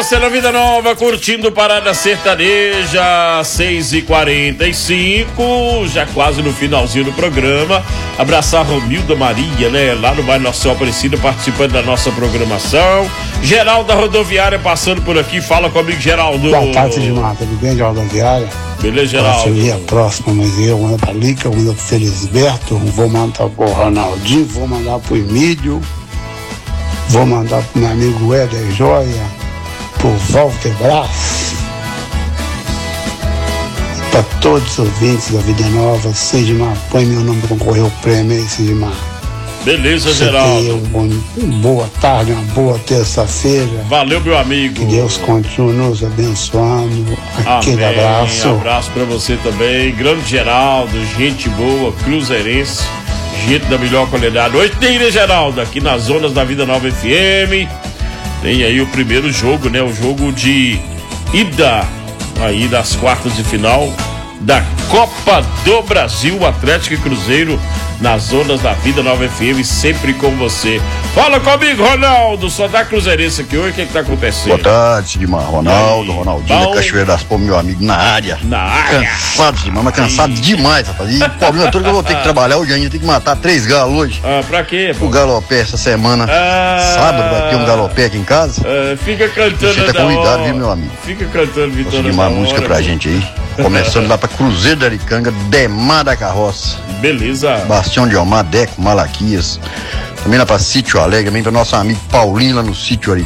você na Vida Nova, curtindo Parada Sertaneja, 6h45, já quase no finalzinho do programa. Abraçar Romilda Maria, né? Lá no bairro Nossa Senhora Aparecida, participando da nossa programação. Geraldo da Rodoviária passando por aqui, fala comigo, Geraldo. Boa tarde, Edmar, tudo bem de Rodoviária? Beleza, Geraldo. Seria próxima, mas eu mando pra Lica, eu mando pro Felisberto, vou mandar pro Ronaldinho, vou mandar pro Emílio, vou mandar pro meu amigo Éder Joia, pro Walter Brás, para todos os ouvintes da Vida Nova. Sedimar, põe meu nome para concorrer ao prêmio aí, Sedimar. Beleza, Geraldo. Boa tarde, uma boa terça-feira. Valeu, meu amigo. Que Deus continue nos abençoando. Aquele Amém. abraço. Abraço pra você também. Grande Geraldo, gente boa, cruzeirense, gente da melhor qualidade. Hoje tem, né, Geraldo? Aqui nas zonas da Vida Nova FM. Tem aí o primeiro jogo, né? O jogo de ida aí das quartas de final da Copa do Brasil, Atlético e Cruzeiro, nas zonas da Vida Nova FM, sempre com você. Fala comigo, Ronaldo, só da Cruzeirense aqui hoje, o que tá acontecendo? Boa tarde, Sidmar. Ronaldinho da Cachoeira das Pombas, meu amigo, na área. Na área. Cansado, Sidmar, mas cansado demais, rapaz. E o problema todo que eu vou ter que trabalhar hoje ainda, tem que matar 3 galos hoje. Pra quê, pô? O galopé essa semana, sábado vai ter um galopé aqui em casa. Fica cantando. Você tá convidado, viu, meu amigo? Fica cantando, Vitor. Vou uma música pra gente aí. Começando lá pra Cruzeiro da Aricanga, Demar da Carroça. Beleza. Bastião de Almar, Deco, Malaquias. Também lá pra Sítio Alegre, também pra nosso amigo Paulinho lá no Sítio Alegre.